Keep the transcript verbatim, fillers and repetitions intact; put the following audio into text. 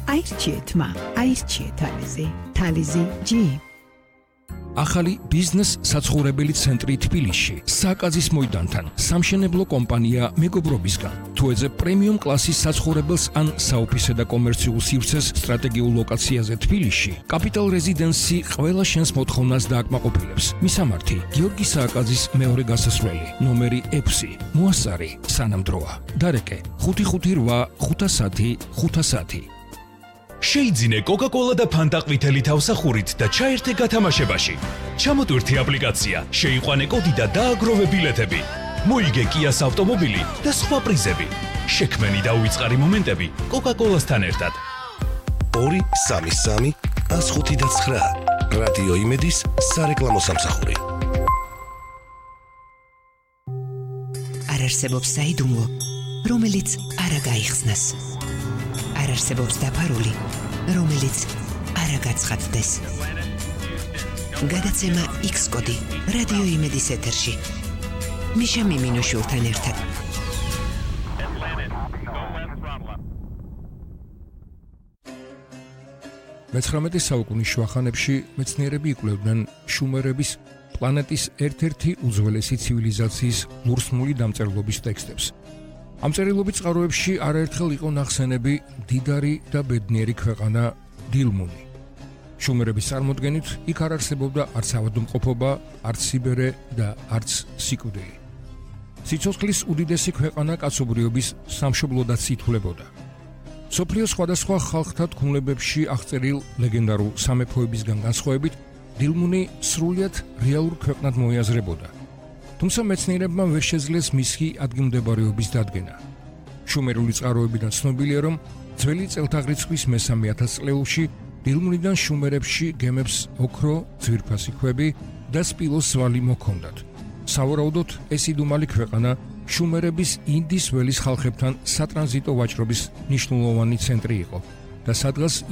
აირჩიეთ მა, აირჩიეთ თალიზი, თალიზი G. ახალი ბიზნეს საცხოვრებელი ცენტრი თბილისში, სააკაძის მოედანთან, სამშენებლო კომპანია მეგობრობისგან. თუ ეძებ პრემიუმ კლასის საცხოვრებელს ან საოფისე და კომერციულ სივრცეს სტრატეგიულ ლოკაციაზე თბილისში, კაპიტალ რეზიდენსი ყველა შენს მოთხოვნას დააკმაყოფილებს. მისამართი: გიორგი სააკაძის მეორე გასასვლელი, ნომერი ექვსი, მოასწარი, სანამ დროა. დარეკე: ხუთი ხუთი რვა ხუთასათი ხუთასათი. შეიძინე კოკა-კოლა და ფანტა ყვითელი თავსახურით და ჩაერთე გათამაშებაში. ჩამოტვირთი აპლიკაცია, შეიყვანე კოდი და დააგროვე ბილეთები. მოიგე კიას ავტომობილი და სხვა პრიზები. შექმენი და უიწყარი მომენტები კოკა-კოლასთან ერთად. ორი სამი სამი ას ხუთი და ცხრა. რადიო იმედის სარეკლამო სამსახური. არ არსებობს საიდუმლო, რომელიც არ გაიხსნას. არ არსებობს დაფარული, რომელიც არ გაცხადდეს. გადაცემა X კოდი რადიო იმედის ეთერში. მიშა მიმინოშულთან ერთად. მეცხრამეტე საუკუნის შუახანებში მეცნიერები იკვლევდნენ შუმერების პლანეტის ერთ-ერთი უძველესი ცივილიზაციის ლურსმული დამწერლობის ტექსტებს. ამ წერილობით წყაროებში არაერთხელ იყო ნახსენები მდიდარი და ბედნიერი ქვეყანა დილმუნი. შუმერების წარმოდგენით იქ არ არსებობდა არც ავადმყოფობა, არც სიბერე და არც სიკვდილი. სიცოცხლის უდიდესი ქვეყანა კაცობრიობის სამშობლოდაც ითვლებოდა. მსოფლიოს სხვადასხვა ხალხთა თქმულებებში აღწერილ ლეგენდარულ სამეფოებისგან განსხვავებით, დილმუნი სრულიად რეალურ ქვეყნად მოიაზრებოდა. თუმცა მეცნიერებმა ვერ შეძლეს მისი ადგილმდებარეობის დადგენა. შუმერული წყაროებიდან ცნობილია, რომ ძველი წელთაღრიცხვის მესამე ათასწლეულში დილმუნიდან შუმერებში გემებს ოქრო, ძვირფასი ქვები და სპილოს ზვალი მოჰქონდათ. სავარაუდოდ ეს იდუმალი ქვეყანა შუმერების ინდის ველის ხალხებთან სატრანზიტო ვაჭრობის მნიშვნელოვანი ცენტრი იყო და სადღაც